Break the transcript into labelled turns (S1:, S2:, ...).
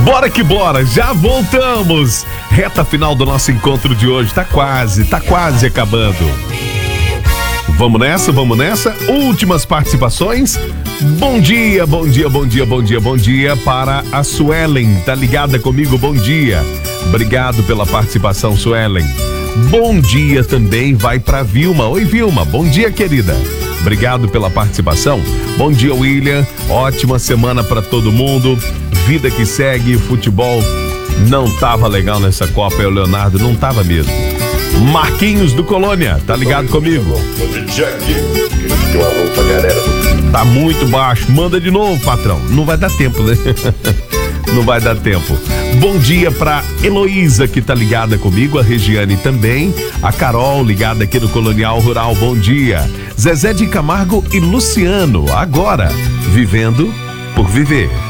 S1: Bora que bora, já voltamos. Reta final do nosso encontro de hoje, tá quase acabando. Vamos nessa. Últimas participações. Bom dia para a Suelen. Tá ligada comigo? Bom dia. Obrigado pela participação, Suelen. Bom dia também vai para Vilma. Oi, Vilma. Bom dia, querida. Obrigado pela participação. Bom dia, William. Ótima semana para todo mundo. Vida que segue. Futebol não tava legal nessa Copa. O Leonardo não tava mesmo. Marquinhos do Colônia, tá ligado comigo? Tá muito baixo. Manda de novo, patrão. Não vai dar tempo, né? Não vai dar tempo. Bom dia pra Heloísa, que tá ligada comigo, a Regiane também, a Carol ligada aqui no Colonial Rural, bom dia. Zezé de Camargo e Luciano, agora, vivendo por viver.